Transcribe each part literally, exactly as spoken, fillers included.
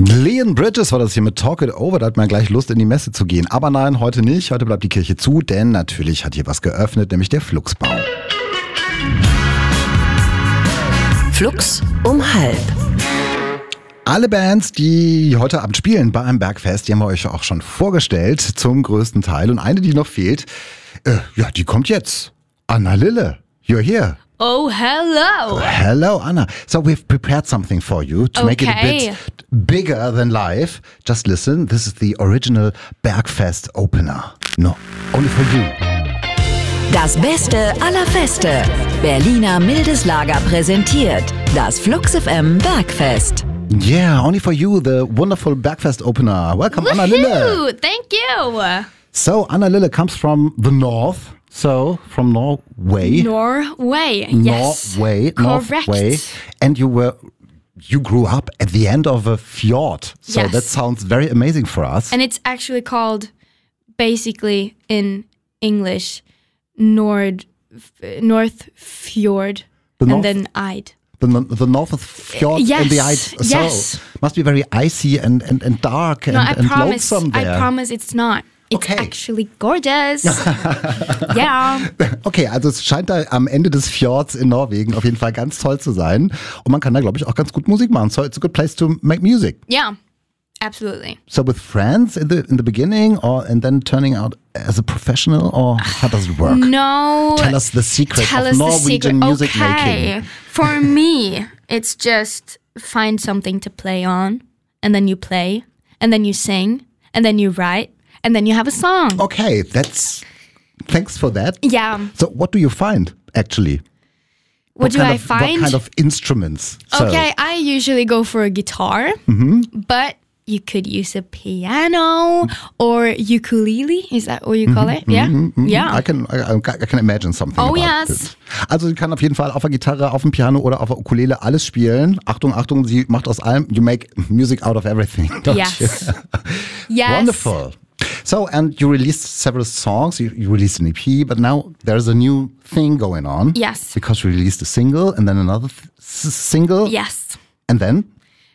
Leon Bridges war das hier mit Talk It Over, da hat man gleich Lust in die Messe zu gehen. Aber nein, heute nicht, heute bleibt die Kirche zu, denn natürlich hat hier was geöffnet, nämlich der Fluxbau. Flux um halb. Alle Bands, die heute Abend spielen bei einem Bergfest, die haben wir euch auch schon vorgestellt, zum größten Teil. Und eine, die noch fehlt, äh, ja, die kommt jetzt. Anna Lille, you're here. Oh, hello. Hello, Anna. So we've prepared something for you to okay. make it a bit bigger than life. Just listen, this is the original Bergfest opener. No, only for you. Das Beste aller Feste. Berliner Mildes Lager präsentiert das Flux F M Bergfest. Yeah, only for you, the wonderful Bergfest opener. Welcome, Anna Lille. Thank you. So, Anna Lille comes from the north. So, from Norway. Norway, yes. Norway, Correct. Norway. And you were, you grew up at the end of a fjord. So yes. that sounds very amazing for us. And it's actually called, basically in English, Nord, North Fjord, The and North- then Eid. The, the north of fjord Yes, and the ice. So, yes. must be very icy and, and, and dark and, No, I and promise, lonesome there. I promise it's not. It's Okay. actually gorgeous. Yeah. Okay, also es scheint da am Ende des Fjords in Norwegen auf jeden Fall ganz toll zu sein. Und man kann da, glaube ich, auch ganz gut Musik machen. So it's a good place to make music. Yeah. Absolutely. So with friends in the in the beginning, or and then turning out as a professional, or how does it work? No. Tell us the secret Tell of us the Norwegian secret. music okay. making. For me, it's just find something to play on, and then you play, and then you sing, and then you write, and then you have a song. Okay, that's thanks for that. Yeah. So what do you find actually? What, do kind I of, find? What kind of instruments? So, Okay, I usually go for a guitar, but you could use a piano or ukulele. Is that what you call it? Yeah. Yeah. I can I, I can imagine something. Oh, about yes. this. Also sie kann auf jeden Fall auf der Gitarre, auf dem Piano oder auf der Ukulele alles spielen. Achtung, Achtung, sie macht aus allem. You make music out of everything. Don't Yes. you? Yes. Wonderful. So, and you released several songs. You, you released an E P, but now there's a new thing going on. Yes. Because you released a single and then another th- s- single. Yes. And then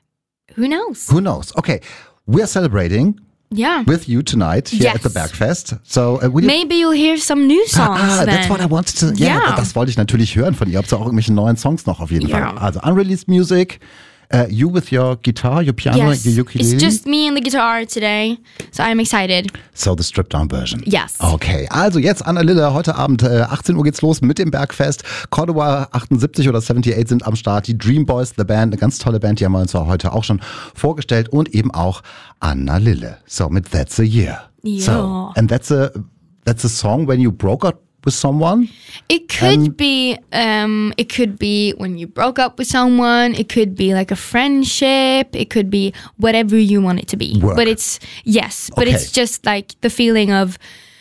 Who knows? who knows? Okay, we're celebrating Yeah. with you tonight here Yes. at the Bergfest. So, uh, will you Maybe you'll hear some new songs Ah, then. that's what I wanted to. Ja, Yeah. das wollte ich natürlich hören von ihr. Habt ihr auch irgendwelche neuen Songs noch auf jeden Ja. Fall? Also unreleased music, uh, you with your guitar, your piano, Yes. your ukulele. It's just me and the guitar today, so I'm excited. So the stripped down version. Yes. Okay, also jetzt Anna Lille, heute Abend äh, achtzehn Uhr geht's los mit dem Bergfest. Cordova achtundsiebzig oder achtundsiebzig sind am Start. Die Dream Boys, the Band, eine ganz tolle Band, die haben wir uns auch heute auch schon vorgestellt und eben auch Anna Lille. So mit That's a Year. Ja. So, and that's a that's a song when you broke up with someone. It could And- be, um, it could be when you broke up with someone. It could be like a friendship. It could be whatever you want it to be. Work. But it's yes, but Okay. it's just like the feeling of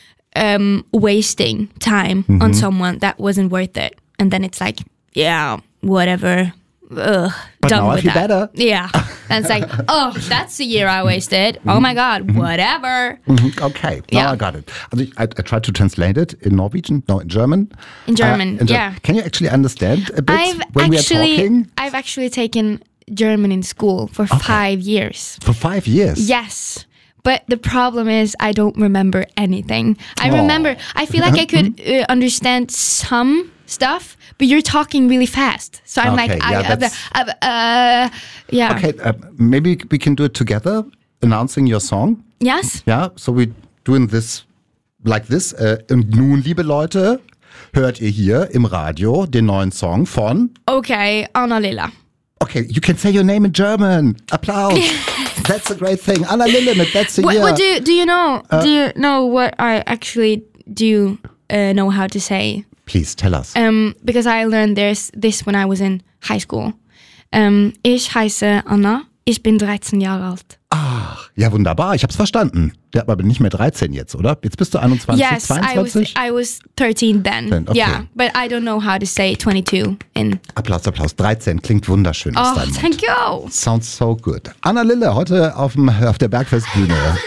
um, wasting time Mm-hmm. on someone that wasn't worth it, and then it's like, yeah, whatever. Ugh, But done now I with feel that. better. Yeah, and it's like, oh, that's the year I wasted. Oh my god, whatever. Mhm, okay, now Yeah. I got it. Also ich, I, I tried to translate it in Norwegian, no, in German. In German, Uh, in Ger- yeah. Can you actually understand a bit I've when we are actually, talking? I've actually taken German in school for five years. For five years? Yes. But the problem is I don't remember anything. I Oh. remember, I feel like I could uh, understand some stuff, but you're talking really fast. So I'm Okay, like, yeah, I, uh, that's- uh, uh, yeah. Okay, uh, maybe we can do it together, announcing your song. Yes? Ja, so we doing this like this. Uh, und nun, liebe Leute, hört ihr hier im Radio den neuen Song von... Okay, Anna Lilla. Okay, you can say your name in German. Applaus. That's a great thing. Anna Lille mit That's a What, Year. what do you, do you know? Uh, do you know what I actually do uh, know how to say? Please, tell us. Um, because I learned this, this when I was in high school. Um, ich heiße Anna, ich bin dreizehn Jahre alt. Ach, ja wunderbar, ich hab's verstanden. Ja, aber nicht mehr dreizehn jetzt, oder? Jetzt bist du einundzwanzig, Yes, I was zweiundzwanzig? I was thirteen then. Then, okay. Yeah, but I don't know how to say twenty-two in. Applaus, Applaus. dreizehn klingt wunderschön aus Oh, deinem Mund. thank you. Sounds so good. Anna Lille, heute auf, dem, auf der Bergfestbühne.